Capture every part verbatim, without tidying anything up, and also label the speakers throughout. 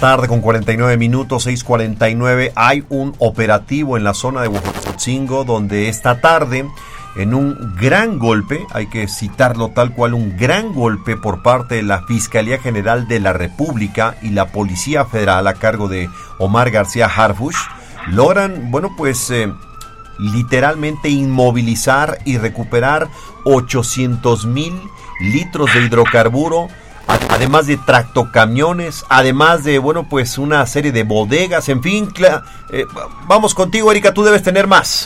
Speaker 1: tarde con cuarenta y nueve minutos, seis cuarenta y nueve. Hay un operativo en la zona de Huejotzingo donde esta tarde, en un gran golpe, hay que citarlo tal cual, un gran golpe por parte de la Fiscalía General de la República y la Policía Federal a cargo de Omar García Harfuch, logran, bueno, pues eh, literalmente inmovilizar y recuperar ochocientos mil litros de hidrocarburo, además de tractocamiones, además de, bueno, pues una serie de bodegas, en fin. Cla- eh, vamos contigo, Erika, tú debes tener más.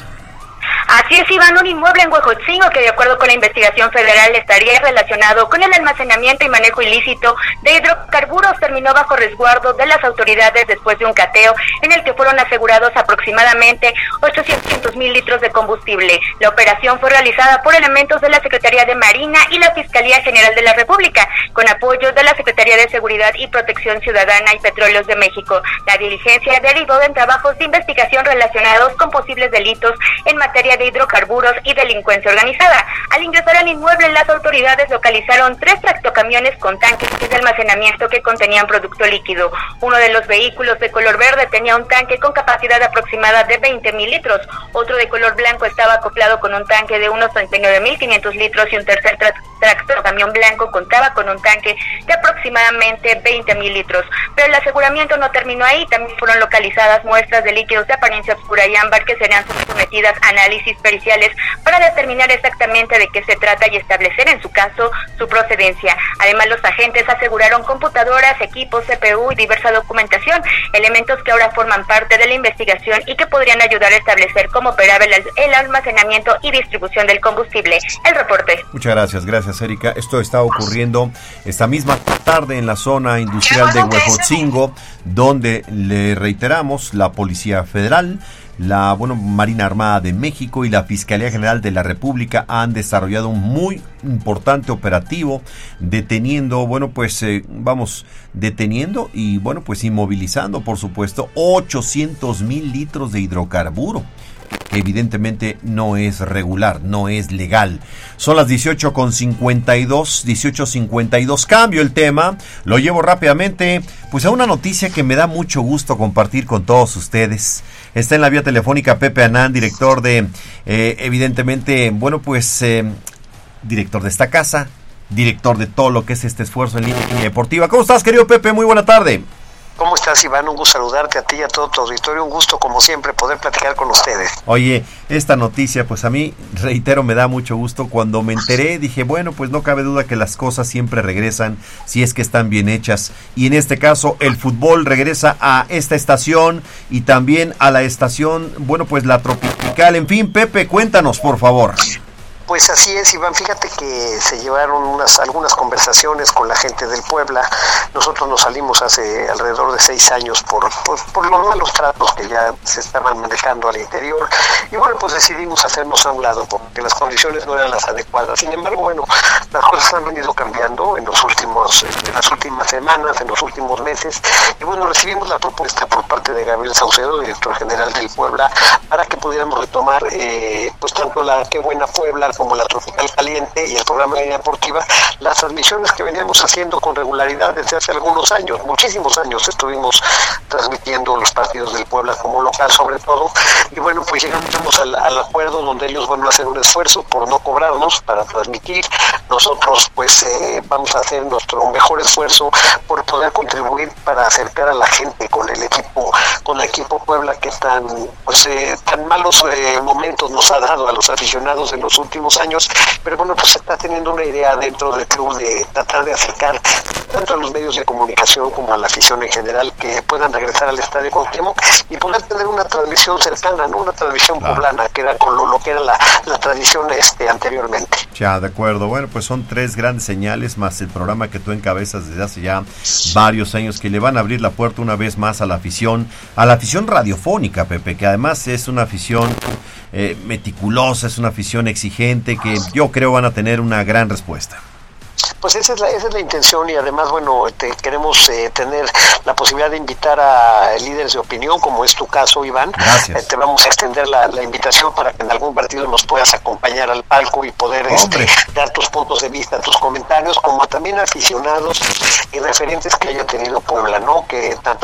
Speaker 2: Así es, Iván, un inmueble en Huejotzingo que de acuerdo con la investigación federal estaría relacionado con el almacenamiento y manejo ilícito de hidrocarburos terminó bajo resguardo de las autoridades después de un cateo en el que fueron asegurados aproximadamente ochocientos mil litros de combustible. La operación fue realizada por elementos de la Secretaría de Marina y la Fiscalía General de la República, con apoyo de la Secretaría de Seguridad y Protección Ciudadana y Petróleos de México. La diligencia derivó en trabajos de investigación relacionados con posibles delitos en materia de hidrocarburos y delincuencia organizada. Al ingresar al inmueble, las autoridades localizaron tres tractocamiones con tanques de almacenamiento que contenían producto líquido. Uno de los vehículos de color verde tenía un tanque con capacidad aproximada de veinte mil litros. Otro de color blanco estaba acoplado con un tanque de unos treinta y nueve mil quinientos litros y un tercer tra- tractocamión blanco contaba con un tanque de aproximadamente veinte mil litros. Pero el aseguramiento no terminó ahí. También fueron localizadas muestras de líquidos de apariencia oscura y ámbar que serían sometidas a análisis periciales para determinar exactamente de qué se trata y establecer en su caso su procedencia. Además, los agentes aseguraron computadoras, equipos, C P U y diversa documentación, elementos que ahora forman parte de la investigación y que podrían ayudar a establecer cómo operaba el, el almacenamiento y distribución del combustible. El reporte.
Speaker 1: Muchas gracias, gracias, Erika. Esto está ocurriendo esta misma tarde en la zona industrial de Huejotzingo, donde, le reiteramos, la Policía Federal, la bueno, Marina Armada de México y la Fiscalía General de la República han desarrollado un muy importante operativo deteniendo, bueno, pues eh, vamos, deteniendo y, bueno, pues inmovilizando, por supuesto, ochocientos mil litros de hidrocarburo, que evidentemente no es regular, no es legal. Son las dieciocho con cincuenta y dos, dieciocho cincuenta y dos. Cambio el tema, lo llevo rápidamente, pues a una noticia que me da mucho gusto compartir con todos ustedes. Está en la vía telefónica Pepe Anán, director de, eh, evidentemente, bueno, pues, eh, director de esta casa, director de todo lo que es este esfuerzo en línea deportiva. ¿Cómo estás, querido Pepe? Muy buena tarde.
Speaker 3: ¿Cómo estás, Iván? Un gusto saludarte a ti y a todo tu auditorio. Un gusto, como siempre, poder platicar con ustedes.
Speaker 1: Oye, esta noticia, pues a mí, reitero, me da mucho gusto. Cuando me enteré, dije, bueno, pues no cabe duda que las cosas siempre regresan si es que están bien hechas. Y en este caso, el fútbol regresa a esta estación y también a la estación, bueno, pues la tropical. En fin, Pepe, cuéntanos, por favor.
Speaker 3: Pues así es, Iván, fíjate que se llevaron unas algunas conversaciones con la gente del Puebla. Nosotros nos salimos hace alrededor de seis años por, por, por los malos tratos que ya se estaban manejando al interior, y bueno, pues decidimos hacernos a un lado porque las condiciones no eran las adecuadas. Sin embargo, bueno, las cosas han venido cambiando en los últimos, en las últimas semanas, en los últimos meses, y bueno, recibimos la propuesta por parte de Gabriel Saucedo, director general del Puebla, para que pudiéramos retomar eh, pues tanto la Qué Buena Puebla como la Tropical Caliente y el programa de línea deportiva, las transmisiones que veníamos haciendo con regularidad desde hace algunos años, muchísimos años estuvimos transmitiendo los partidos del Puebla como local sobre todo, y bueno, pues llegamos al, al acuerdo donde ellos van a hacer un esfuerzo por no cobrarnos para transmitir. Nosotros pues eh, vamos a hacer nuestro mejor esfuerzo por poder contribuir para acercar a la gente con el equipo, con el equipo Puebla que tan, pues, eh, tan malos eh, momentos nos ha dado a los aficionados en los últimos años, pero bueno, pues se está teniendo una idea dentro del club de tratar de acercar tanto a los medios de comunicación como a la afición en general que puedan regresar al Estadio Cuauhtémoc y poder tener una transmisión cercana, ¿no? Una transmisión claro. poblana, que era con lo, lo que era la, la tradición este anteriormente.
Speaker 1: Ya, de acuerdo. Bueno, pues son tres grandes señales más el programa que tú encabezas desde hace ya varios años que le van a abrir la puerta una vez más a la afición, a la afición radiofónica, Pepe, que además es una afición eh, meticulosa, es una afición exigente que yo creo van a tener una gran respuesta.
Speaker 3: Pues esa es la, esa es la intención, y además, bueno, te, queremos eh, tener la posibilidad de invitar a líderes de opinión, como es tu caso, Iván.
Speaker 1: Gracias.
Speaker 3: Eh, te vamos a extender la, la invitación para que en algún partido nos puedas acompañar al palco y poder este, dar tus puntos de vista, tus comentarios, como también aficionados y referentes que haya tenido Puebla, ¿no? Que tanto